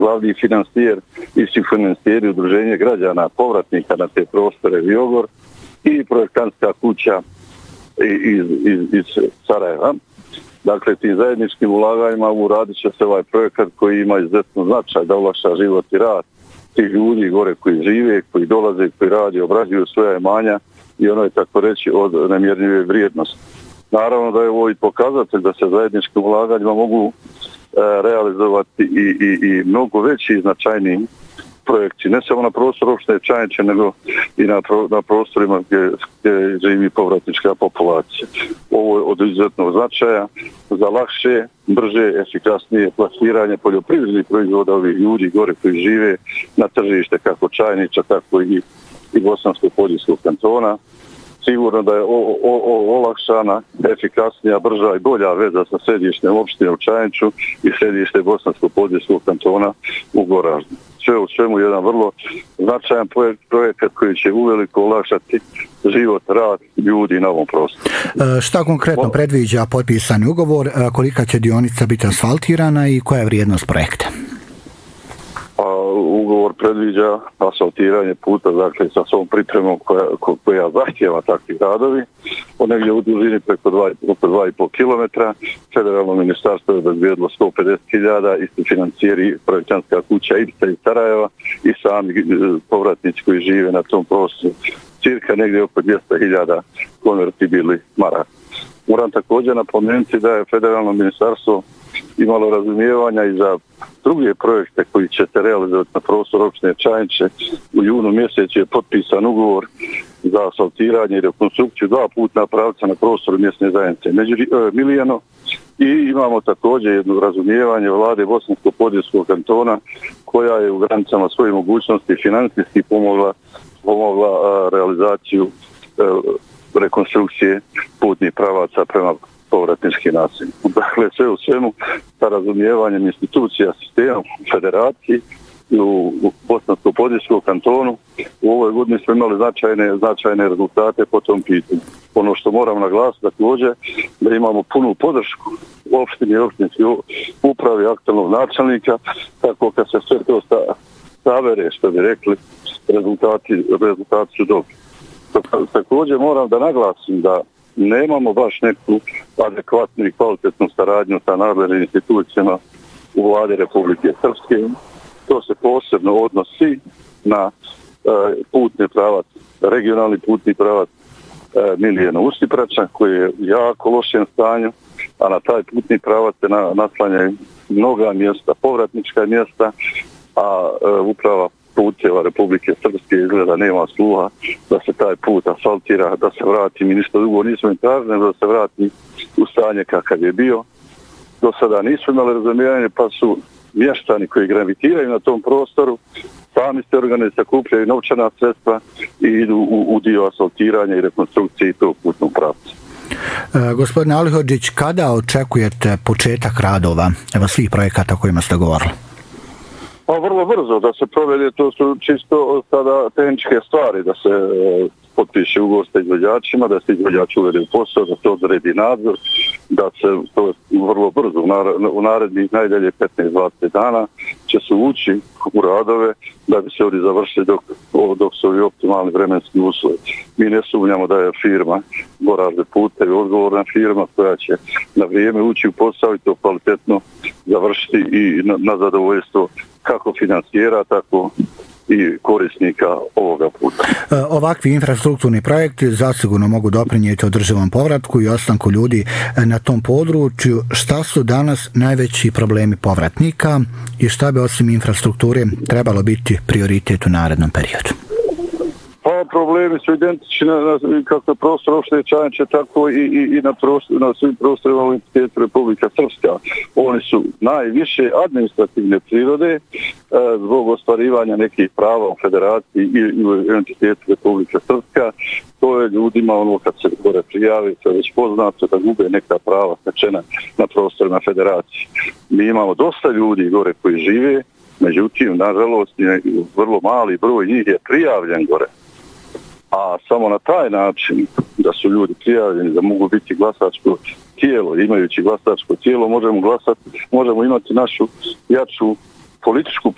glavni financijer i financijer udruženje građana povratnika na te prostore Viogor i projektantska kuća iz Sarajeva. Dakle, tim zajedničkim ulaganjima uradit će se ovaj projekat koji ima izuzetno značaj da olakša život i rad tih ljudi gore koji žive, koji dolaze, koji radi, obrađuju svoja imanja i ono je tako reći od nemjerljive vrijednosti. Naravno da je ovo i pokazatelj da se zajedničkim ulaganjima mogu realizovati i mnogo veći i značajniji projekti, ne samo na prostoru opštine Čajeće, nego i na prostorima gdje živi povratnička populacija. Ovo je od izuzetnog značaja za lakše, brže, efikasnije plasiranje poljoprivrednih proizvoda ovih ljudi gore koji žive na tržište kako Čajnića, tako i Bosansko-Poljskog kantona. Sigurno da je olakšana, efikasnija, brža i bolja veza sa središnjem opštine u Čajeću i središte Bosansko-Poljskog kantona u Goraždu. Sve u svemu jedan vrlo značajan projekat koji će uveliko olakšati život, rad ljudi na ovom prostoru. Šta konkretno predviđa potpisani ugovor, kolika će dionica biti asfaltirana i koja je vrijednost projekta? Ugovor predviđa asfaltiranje puta, dakle sa svom pripremom koja zahtjeva takvi radovi, od negdje u dužini preko 2,5 km. Federalno ministarstvo je obezbijedilo 150.000, isti financijeri projektantska kuća Ibsa iz Sarajeva i sami povratnici koji žive na tom prostoru. Cirka negdje oko 200.000 konvertibilnih maraka. Moram također napomenuti da je federalno ministarstvo imalo razumijevanja i za druge projekte koji će se realizovati na prostoru opštine Čajeće. U junu mjesecu je potpisan ugovor za asfaltiranje i rekonstrukciju 2 putna pravca na prostoru mjesne zajednice Milijano i imamo također jedno razumijevanje vlade Bosansko-Poljskog kantona koja je u granicama svoje mogućnosti financijski pomogla realizaciju rekonstrukcije putnih pravaca prema povratničkim naseljima. Dakle, sve u svemu sa razumijevanjem institucija sistema federaciji u Bosansko-Poljskom kantonu u ovoj godini smo imali značajne rezultate po tom pitanju. Ono što moram naglasiti također da imamo punu podršku opštini i opštinske uprave aktualnog načelnika, tako kad se sve to savere, što bi rekli, rezultati su dobri. Također moram da naglasim da nemamo baš neku adekvatnu i kvalitetnu saradnju sa nadležnim institucijama u vladi Republike Srpske. To se posebno odnosi na putni pravac, regionalni putni pravac Milijeno-Ustiprača koji je u jako lošem stanju, a na taj putni pravac se naslanjaju mnoga mjesta, povratnička mjesta, a uprava puteva Republike Srpske izgleda nema sluha da se taj put asfaltira, da se vrati, mi ništa drugo nismo im tražili, da se vrati u stanje kakav je bio. Do sada nisu imali razumijevanje, pa su mještani koji gravitiraju na tom prostoru sami se sakupljaju novčana sredstva i idu u dio asfaltiranja i rekonstrukcije tog putnog pravca. Gospodine Alihodžić, kada očekujete početak radova, evo svih projekata o kojima ste govorili? Pa vrlo brzo da se provede, to su čisto sada tehničke stvari, da se potpiše ugovor sa izvođačima, da se izvođač uvede u posao, da se odredi nadzor, da se to vrlo brzo, u narednih najdalje 15-20 dana će se ući u radove da bi se ovdje završili dok su ovi optimalni vremenski uslovi. Mi ne sumnjamo da je firma Goražde putevi odgovorna firma koja će na vrijeme ući u posao i to kvalitetno završiti i na zadovoljstvo kako financijera, tako i korisnika ovoga puta. Ovakvi infrastrukturni projekti zasigurno mogu doprinijeti održivom povratku i ostanku ljudi na tom području. Šta su danas najveći problemi povratnika i šta bi osim infrastrukture trebalo biti prioritet u narednom periodu? Pa problemi su identični kako na prostor opštine Čajeće, tako i na svim prostorima u entitetu Republika Srpska. Oni su najviše administrativne prirode zbog ostvarivanja nekih prava u federaciji i u entitetu Republika Srpska. To je ljudima ono kad se gore prijavi, to je već poznato da gube neka prava stečena na prostorima federacije. Mi imamo dosta ljudi gore koji žive, međutim, nažalost, vrlo mali broj njih je prijavljen gore. A samo na taj način da su ljudi prijavljeni, da mogu biti glasačko tijelo, imajući glasačko tijelo, možemo imati našu jaču političku